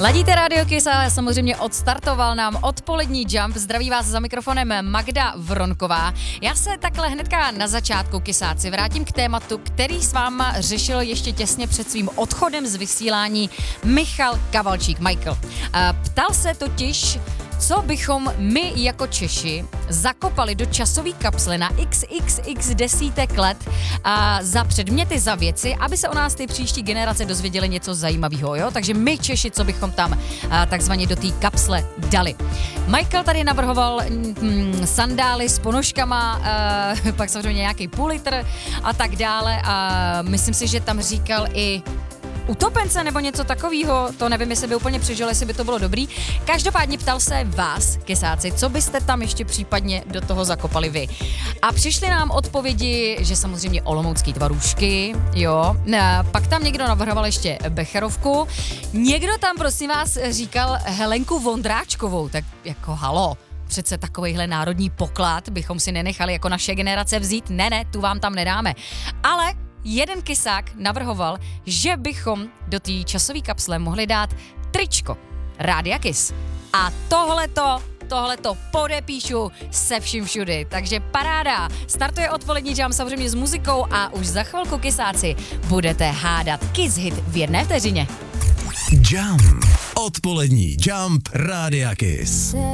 Ladíte Radio Kiss a samozřejmě odstartoval nám odpolední Jump. Zdraví vás za mikrofonem Magda Vronková. Já se takhle hnedka na začátku, Kisáci, vrátím k tématu, který s váma řešil ještě těsně před svým odchodem z vysílání Michal Kavalčík. Michael. Ptal se totiž, co bychom my jako Češi zakopali do časové kapsle na xxx desítek let za předměty, za věci, aby se o nás ty příští generace dozvěděly něco zajímavého, jo? Takže my Češi, co bychom tam takzvaně do té kapsle dali. Michael tady navrhoval sandály s ponožkama, pak samozřejmě nějaký půl litr a tak dále a myslím si, že tam říkal i utopence nebo něco takového, to nevím, jestli by úplně přežil, jestli by to bylo dobrý. Každopádně ptal se vás, Kisáci, co byste tam ještě případně do toho zakopali vy. A přišly nám odpovědi, že samozřejmě olomoucký tvarůžky, jo. Pak tam někdo navrhoval ještě Becherovku. Někdo tam, prosím vás, říkal Helenku Vondráčkovou, tak jako halo. Přece takovejhle národní poklad bychom si nenechali jako naše generace vzít. Ne, tu vám tam nedáme. Ale jeden Kisák navrhoval, že bychom do té časové kapsle mohli dát tričko Rádia Kiss. A tohleto podepíšu se vším všudy. Takže paráda. Startuje odpolední Jump samozřejmě s muzikou a už za chvilku, Kisáci, budete hádat Kiss hit v 1 vteřině. Jump. Odpolední Jump Rádia Kiss.